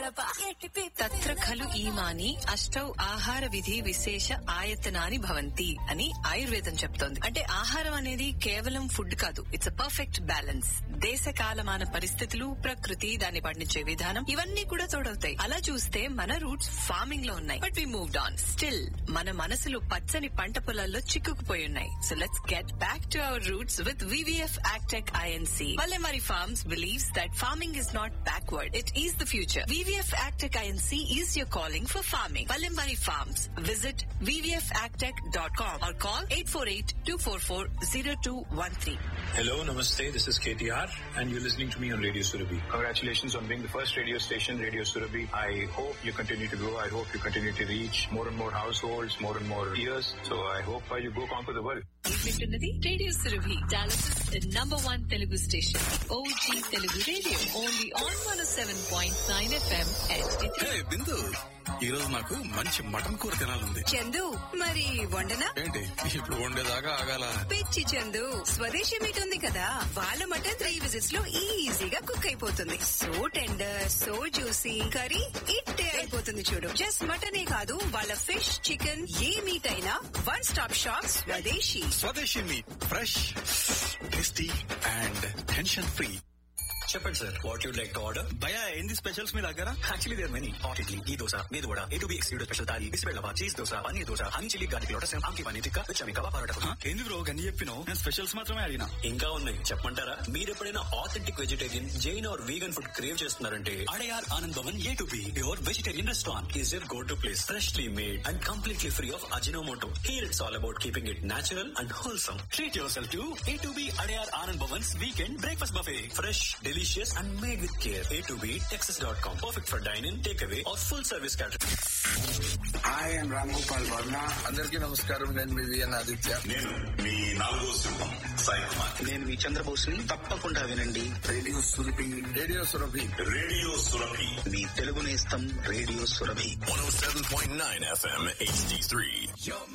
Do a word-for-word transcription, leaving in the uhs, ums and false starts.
తత్ర ఖలు ఈమాని అష్టౌ ఆహార విధి విశేష ఆయతనాని భవంతి అని ఆయుర్వేదం చెప్తోంది. అంటే ఆహారం అనేది కేవలం ఫుడ్ కాదు, ఇట్స్ అ పర్ఫెక్ట్ బ్యాలెన్స్. దేశ కాలమాన పరిస్థితులు, ప్రకృతి, దాన్ని పండించే విధానం ఇవన్నీ కూడా తోడవుతాయి. అలా చూస్తే మన రూట్స్ ఫార్మింగ్ లో ఉన్నాయి, but we moved on. Still మన మనసులు పచ్చని పంట పొలాల్లో చిక్కుకుపోయి ఉన్నాయి. So let's get back to our roots with V V F Agtech I N C. Pallemari Farms believes that farming is not backward, it is the future. V V F Agtech I N C is your calling for farming. Pallemari Farms. Visit v v f agtech dot com or call eight four eight, two four four, zero two one three. Hello, namaste. This is K T R, and you're listening to me on Radio Surabhi. Congratulations on being the first radio station, Radio Surabhi. I hope you continue to grow. I hope you continue to reach more and more households, more and more ears. So I hope uh, you go conquer the world. వింటున్నది radio Surabhi, Dallas number one Telugu station, OG Telugu radio, only on one seven point nine FM. బిందు, ఈ రోజు నాకు మంచి mutton కూర తినాలంది. చందు, మరి వండనా? ఏంటి ఇప్పుడు వండేదాకా ఆగాల? పిచ్చి చందు, స్వదేశీ మీట్ ఉంది కదా, వాళ్ళ మటన్ త్రీ విజిట్స్ లో ఈజీగా కుక్ అయిపోతుంది. So tender, so juicy, curry ఇట్టే అయిపోతుంది చూడు. జస్ట్ మటనే కాదు, వాళ్ళ ఫిష్, చికెన్, ఏ మీట్ అయినా వన్ స్టాప్ షాప్ స్వదేశీ. స్వదేశీ meet, fresh, tasty and tension free. చెప్పండి sir, what you'd like to order? భయా, ఏంది స్పెషల్స్ మీ దగ్గర? Actually there many. Hot idli, ghee dosa, medu vada, A to be excluded special thali, బిస్బెల్లవా, cheese dosa, paneer dosa, honey chilli garlic lotus, ఆమ్కి paneer tikka, విచమి kebab parotta. ఏంది bro గన్ని చెప్పినావు? నేను specials మాత్రమే అడిగినా. ఇంకా ఉన్నాయి, చెప్పమంటారా? మీరు ఎప్పుడైనా authentic vegetarian, Jain are vegan food crave చేస్తున్నారంటే Adyar Anand Bhavan A to be your vegetarian restaurant is your go to place. Freshly made and completely free of Ajinomoto. Here it's all about keeping it natural and wholesome. Treat your self to A to be Adyar Anand Bhavan's weekend breakfast buffet. Fresh, delicious and made with care. A to B Texas dot com. Perfect for dine-in, takeaway or full service catering. I am Ram Gopal Varma. అందరికీ నమస్కారం. నేను మీ VN Aditya. నేను మీ నాలుగో సింహం సాయి కుమార్. నేను మీ చంద్రబోస్ని. తప్పకుండా వినండి radio Surabhi. Radio Surabhi. Radio Surabhi. మీ తెలుగు నేస్తం radio Surabhi. one oh seven point nine F M H D three.